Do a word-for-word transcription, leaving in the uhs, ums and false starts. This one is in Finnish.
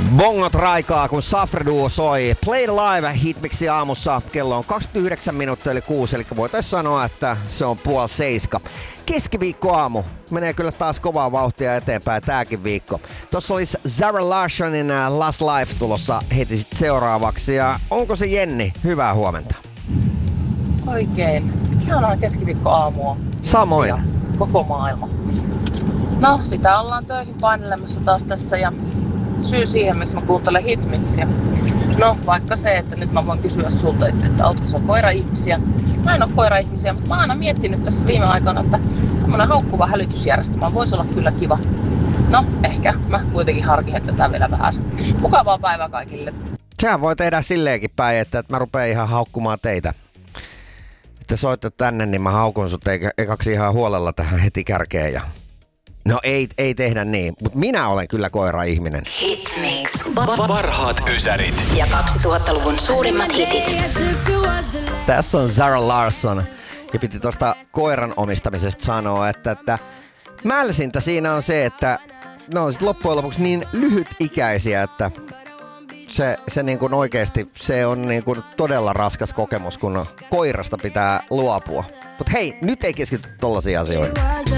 Bongot raikaa, kun Safre Duo soi Play the Live Hitmixi aamussa. Kello on kaksikymmentäyhdeksän minuuttia eli kuusi, eli voitaisiin sanoa, että se on puoli seiska. Keskiviikkoaamu. Menee kyllä taas kovaa vauhtia eteenpäin tääkin viikko. Tuossa olisi Zara Larssonin Last Life tulossa heti sit seuraavaksi. Ja onko se Jenni? Hyvää huomenta. Oikein. Ihanaa keskiviikkoaamua. Samoin. Koko maailma. No, sitä ollaan töihin painelemassa taas tässä ja syy siihen, miksi mä kuuntelen Hitmixiä. No, vaikka se, että nyt mä voin kysyä sulta, että, että ootko sä koira-ihmisiä. Mä en oo koira-ihmisiä, mutta mä oon aina miettinyt tässä viime aikoina, että semmonen haukkuva hälytysjärjestelmä voisi olla kyllä kiva. No, ehkä mä kuitenkin harkin tätä vielä vähän. Mukavaa päivää kaikille. Sehän voi tehdä silleenkin päin, että, että mä rupeen ihan haukkumaan teitä. Että soitte tänne, niin mä haukun sut ekaksi ihan huolella tähän heti kärkeen. Ja... No ei, ei tehdä niin, mutta minä olen kyllä koira-ihminen. Hitmix. Parhaat ysärit. Ja kaksituhattaluvun suurimmat hitit. Tässä on Zara Larsson. Ja piti tuosta koiran omistamisesta sanoa, että, että mälsintä siinä on se, että ne on sit loppujen lopuksi niin lyhytikäisiä, että se, se niin kuin oikeasti se on niin kuin todella raskas kokemus, kun koirasta pitää luopua. Mutta hei, nyt ei keskity tollaisiin asioihin.